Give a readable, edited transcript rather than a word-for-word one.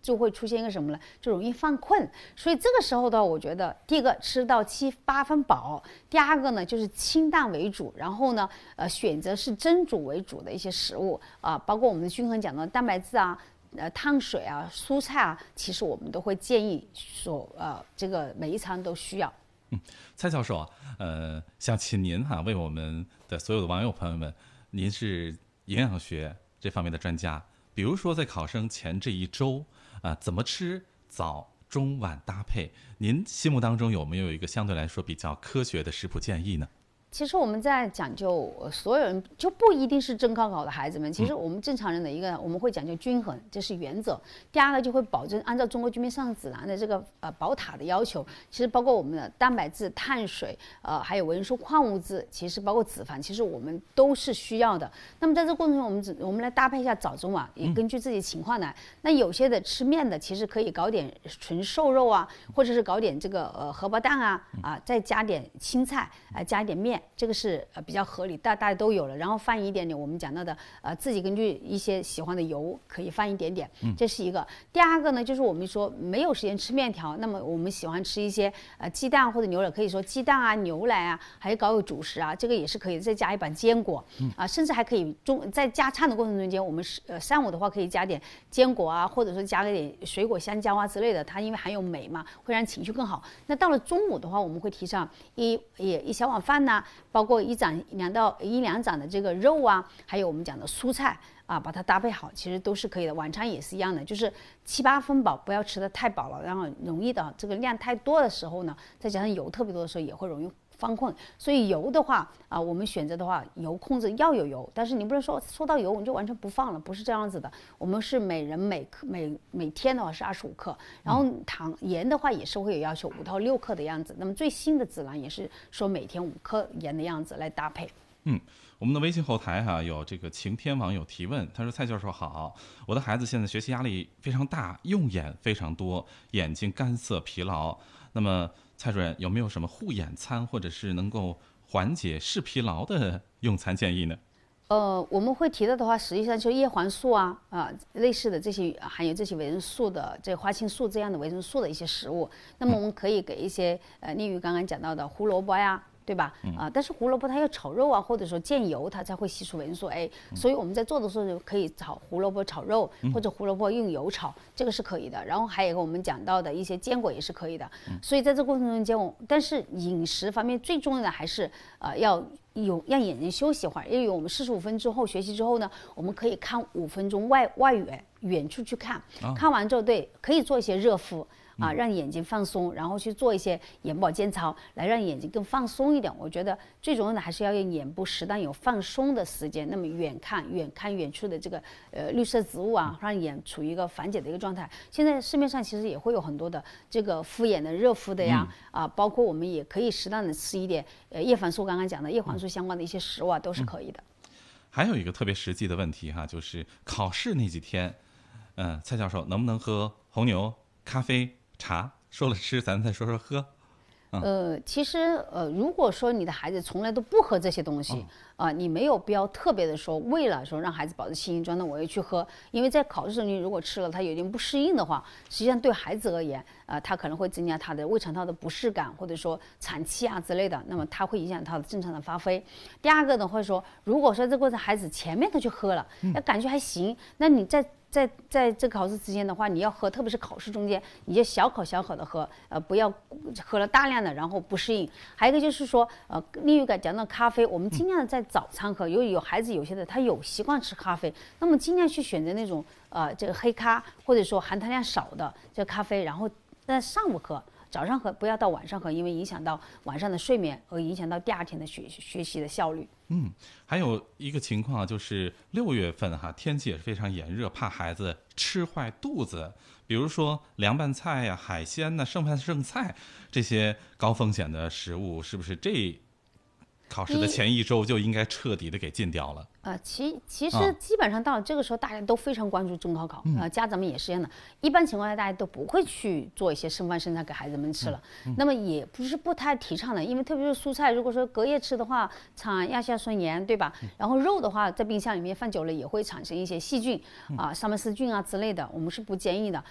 就会出现一个什么呢？就容易犯困。所以这个时候的话，我觉得第一个吃到7、8分饱，第二个呢就是清淡为主，然后呢选择是蒸煮为主的一些食物啊，包括我们的均衡讲的蛋白质啊。碳水啊，蔬菜啊，其实我们都会建议这个每一餐都需要。 蔡教授啊，想请您为我们的所有的网友朋友们，您是营养学这方面的专家，比如说在考生前这一周怎么吃早中晚搭配，您心目当中有没有一个相对来说比较科学的食谱建议呢？ 其实我们在讲究，所有人就不一定是中高考的孩子们。其实我们正常人的一个，我们会讲究均衡，这是原则。第二个就会保证按照中国居民膳食指南的这个宝塔的要求，其实包括我们的蛋白质、碳水，还有维生素、矿物质，其实包括脂肪，其实我们都是需要的。那么在这个过程中，我们来搭配一下早中晚，也根据自己情况来。那有些的吃面的，其实可以搞点纯瘦肉啊，或者是搞点这个荷包蛋啊，再加点青菜加一点面。这个是比较合理，大家都有了，然后放一点点我们讲到的自己根据一些喜欢的油可以放一点点，这是一个。第二个呢，就是我们说没有时间吃面条，那么我们喜欢吃一些鸡蛋或者牛奶，可以说鸡蛋啊、牛奶啊，还有搞有主食啊，这个也是可以，再加一板坚果甚至还可以在加餐的过程中间，我们上午的话可以加点坚果啊，或者说加个点水果、香蕉啊之类的，它因为含有镁嘛，会让情绪更好。那到了中午的话，我们会提倡一小碗饭呐，包括一两掌的这个肉啊，还有我们讲的蔬菜啊，把它搭配好，其实都是可以的。晚餐也是一样的，就是7、8分饱，不要吃得太饱了，然后容易的这个量太多的时候呢，再加上油特别多的时候，也会容易犯困。所以油的话我们选择的话，油控制要有油，但是你不能说到油你就完全不放了，不是这样子的。我们是每人每天的话是25克，然后盐的话也是会有要求5到6克的样子。那么最新的指南也是说每天5克盐的样子来搭配。 我们的微信后台有这个晴天网友提问，他说：“蔡教授好，我的孩子现在学习压力非常大，用眼非常多，眼睛干涩疲劳。那么蔡主任有没有什么护眼餐，或者是能够缓解视疲劳的用餐建议呢？” 我们会提到的话，实际上就叶黄素类似的这些含有这些维生素的，这花青素这样的维生素的一些食物。那么我们可以给一些例如刚刚讲到的胡萝卜呀。对吧？但是胡萝卜它要炒肉啊，或者说见油，它才会吸收维生素 A。所以我们在做的时候可以炒胡萝卜炒肉，或者胡萝卜用油炒，这个是可以的。然后还有一个我们讲到的一些坚果也是可以的。所以在这过程中间，但是饮食方面最重要的还是要让眼睛休息一会儿。因为我们45分之后学习之后呢，我们可以看5分钟外远处去看，看完之后可以做一些热敷。让眼睛放松，然后去做一些眼保健操，来让眼睛更放松一点。我觉得最重要的还是要让眼部适当有放松的时间。那么远看远处的这个绿色植物啊，让眼处于一个缓解的一个状态。现在市面上其实也会有很多的这个敷眼的热敷的呀，包括我们也可以适当的吃一点叶黄素，刚刚讲的叶黄素相关的一些食物都是可以的。 还有一个特别实际的问题就是考试那几天，蔡教授能不能喝红牛、咖啡？茶说了吃，咱再说说喝。 其实如果说你的孩子从来都不喝这些东西，你没有必要特别的说，为了说让孩子保持清醒状态，我要去喝。因为在考试中，你如果吃了他有点不适应的话，实际上对孩子而言，他可能会增加他的胃肠道的不适感，或者说产气啊之类的，那么它会影响他的正常的发挥。第二个呢，会说，如果说这过程孩子前面他去喝了，感觉还行，那你在这个考试之间的话，你要喝，特别是考试中间，你就小口的喝，不要喝了大量的，然后不适应。还有一个就是说，另一个讲到咖啡，我们尽量在早餐喝，有孩子有些的他有习惯吃咖啡，那么尽量去选择那种这个黑咖，或者说含糖量少的这个咖啡，然后在上午喝。早上喝，不要到晚上喝，因为影响到晚上的睡眠，和影响到第二天的学习的效率。 还有一个情况就是6月份天气也是非常炎热，怕孩子吃坏肚子。比如说凉拌菜呀、海鲜呐、剩饭剩菜这些高风险的食物，是不是考试的前一周就应该彻底的给禁掉了？ 其实基本上到了这个时候，大家都非常关注中高考，家长们也是一样的。一般情况下，大家都不会去做一些剩饭剩菜给孩子们吃了。那么也不太提倡的，因为特别是蔬菜，如果说隔夜吃的话，产亚硝酸盐，对吧？然后肉的话，在冰箱里面放久了也会产生一些细菌上门氏菌啊之类的，我们是不建议的。